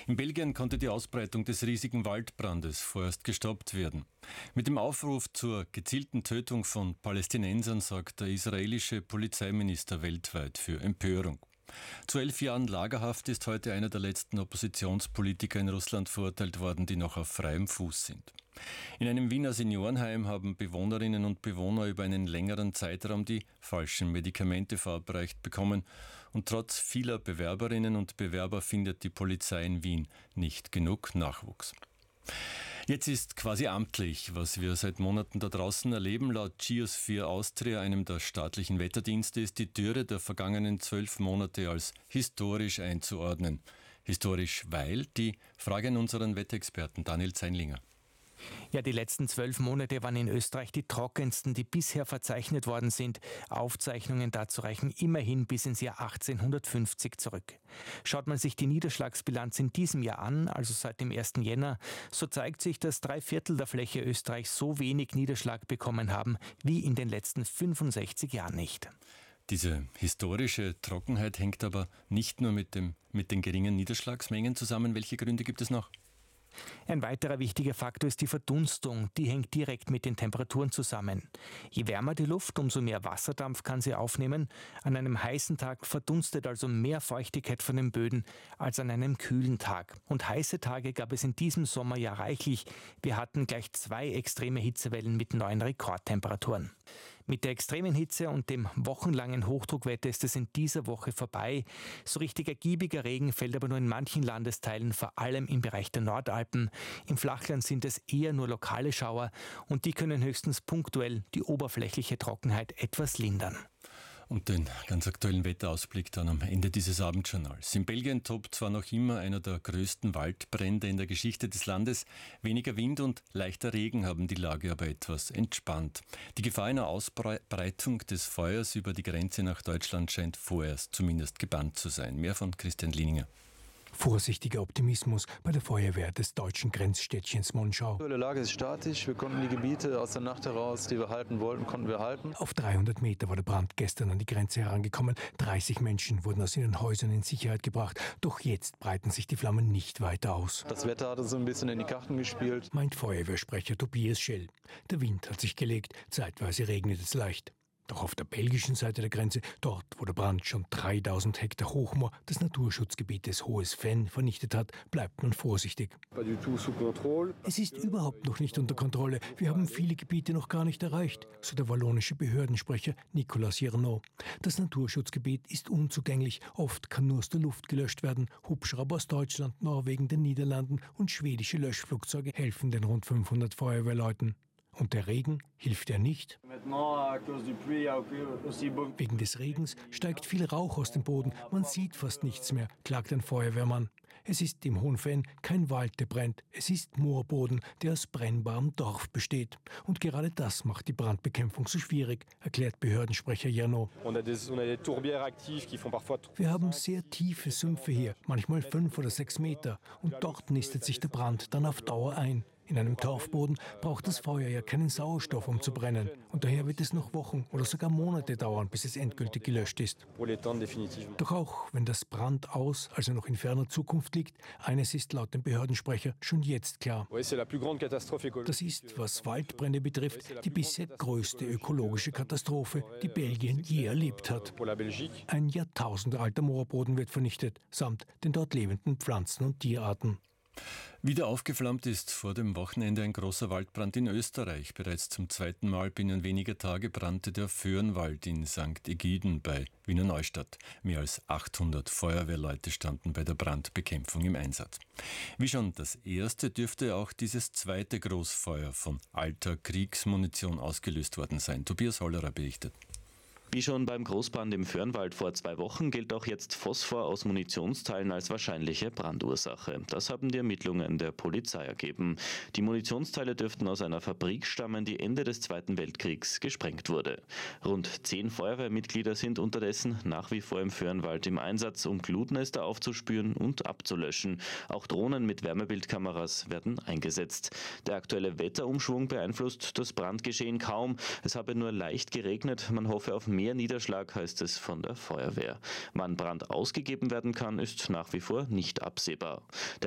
In Belgien konnte die Ausbreitung des riesigen Waldbrandes vorerst gestoppt werden. Mit dem Aufruf zur gezielten Tötung von Palästinensern sorgt der israelische Polizeiminister weltweit für Empörung. Zu 11 Jahren Lagerhaft ist heute einer der letzten Oppositionspolitiker in Russland verurteilt worden, die noch auf freiem Fuß sind. In einem Wiener Seniorenheim haben Bewohnerinnen und Bewohner über einen längeren Zeitraum die falschen Medikamente verabreicht bekommen. Und trotz vieler Bewerberinnen und Bewerber findet die Polizei in Wien nicht genug Nachwuchs. Jetzt ist quasi amtlich, was wir seit Monaten da draußen erleben. Laut Geosphere Austria, einem der staatlichen Wetterdienste, ist die Dürre der vergangenen 12 Monate als historisch einzuordnen. Historisch, weil? Die Frage an unseren Wetterexperten Daniel Zeinlinger. Ja, die letzten 12 Monate waren in Österreich die trockensten, die bisher verzeichnet worden sind. Aufzeichnungen dazu reichen immerhin bis ins Jahr 1850 zurück. Schaut man sich die Niederschlagsbilanz in diesem Jahr an, also seit dem 1. Jänner, so zeigt sich, dass 3/4 der Fläche Österreichs so wenig Niederschlag bekommen haben wie in den letzten 65 Jahren nicht. Diese historische Trockenheit hängt aber nicht nur mit den geringen Niederschlagsmengen zusammen. Welche Gründe gibt es noch? Ein weiterer wichtiger Faktor ist die Verdunstung. Die hängt direkt mit den Temperaturen zusammen. Je wärmer die Luft, umso mehr Wasserdampf kann sie aufnehmen. An einem heißen Tag verdunstet also mehr Feuchtigkeit von den Böden als an einem kühlen Tag. Und heiße Tage gab es in diesem Sommer ja reichlich. Wir hatten gleich 2 extreme Hitzewellen mit neuen Rekordtemperaturen. Mit der extremen Hitze und dem wochenlangen Hochdruckwetter ist es in dieser Woche vorbei. So richtig ergiebiger Regen fällt aber nur in manchen Landesteilen, vor allem im Bereich der Nordalpen. Im Flachland sind es eher nur lokale Schauer und die können höchstens punktuell die oberflächliche Trockenheit etwas lindern. Und den ganz aktuellen Wetterausblick dann am Ende dieses Abendjournals. In Belgien tobt zwar noch immer einer der größten Waldbrände in der Geschichte des Landes. Weniger Wind und leichter Regen haben die Lage aber etwas entspannt. Die Gefahr einer Ausbreitung des Feuers über die Grenze nach Deutschland scheint vorerst zumindest gebannt zu sein. Mehr von Christian Lieninger. Vorsichtiger Optimismus bei der Feuerwehr des deutschen Grenzstädtchens Monschau. Die Lage ist statisch. Wir konnten die Gebiete aus der Nacht heraus, die wir halten wollten, konnten wir halten. Auf 300 Meter war der Brand gestern an die Grenze herangekommen. 30 Menschen wurden aus ihren Häusern in Sicherheit gebracht. Doch jetzt breiten sich die Flammen nicht weiter aus. Das Wetter hat uns ein bisschen in die Karten gespielt, meint Feuerwehrsprecher Tobias Schell. Der Wind hat sich gelegt, zeitweise regnet es leicht. Doch auf der belgischen Seite der Grenze, dort wo der Brand schon 3000 Hektar Hochmoor des Naturschutzgebietes Hohes Venn vernichtet hat, bleibt man vorsichtig. Es ist überhaupt noch nicht unter Kontrolle. Wir haben viele Gebiete noch gar nicht erreicht, so der wallonische Behördensprecher Nicolas Jernaud. Das Naturschutzgebiet ist unzugänglich. Oft kann nur aus der Luft gelöscht werden. Hubschrauber aus Deutschland, Norwegen, den Niederlanden und schwedische Löschflugzeuge helfen den rund 500 Feuerwehrleuten. Und der Regen hilft ja nicht. Wegen des Regens steigt viel Rauch aus dem Boden. Man sieht fast nichts mehr, klagt ein Feuerwehrmann. Es ist im Hohen Venn kein Wald, der brennt. Es ist Moorboden, der aus brennbarem Dorf besteht. Und gerade das macht die Brandbekämpfung so schwierig, erklärt Behördensprecher Jernaud. Wir haben sehr tiefe Sümpfe hier, manchmal 5 oder 6 Meter. Und dort nistet sich der Brand dann auf Dauer ein. In einem Torfboden braucht das Feuer ja keinen Sauerstoff, um zu brennen. Und daher wird es noch Wochen oder sogar Monate dauern, bis es endgültig gelöscht ist. Doch auch wenn das Brand aus, also noch in ferner Zukunft liegt, eines ist laut dem Behördensprecher schon jetzt klar. Das ist, was Waldbrände betrifft, die bisher größte ökologische Katastrophe, die Belgien je erlebt hat. Ein jahrtausendalter Moorboden wird vernichtet, samt den dort lebenden Pflanzen und Tierarten. Wieder aufgeflammt ist vor dem Wochenende ein großer Waldbrand in Österreich. Bereits zum 2. Mal binnen weniger Tage brannte der Föhrenwald in St. Egiden bei Wiener Neustadt. Mehr als 800 Feuerwehrleute standen bei der Brandbekämpfung im Einsatz. Wie schon das erste dürfte auch dieses zweite Großfeuer von alter Kriegsmunition ausgelöst worden sein. Tobias Hollerer berichtet. Wie schon beim Großbrand im Föhrenwald vor 2 Wochen gilt auch jetzt Phosphor aus Munitionsteilen als wahrscheinliche Brandursache. Das haben die Ermittlungen der Polizei ergeben. Die Munitionsteile dürften aus einer Fabrik stammen, die Ende des Zweiten Weltkriegs gesprengt wurde. Rund 10 Feuerwehrmitglieder sind unterdessen nach wie vor im Föhrenwald im Einsatz, um Glutnester aufzuspüren und abzulöschen. Auch Drohnen mit Wärmebildkameras werden eingesetzt. Der aktuelle Wetterumschwung beeinflusst das Brandgeschehen kaum. Es habe nur leicht geregnet. Man hoffe auf mehr Niederschlag, heißt es von der Feuerwehr. Wann Brand ausgegeben werden kann, ist nach wie vor nicht absehbar. Der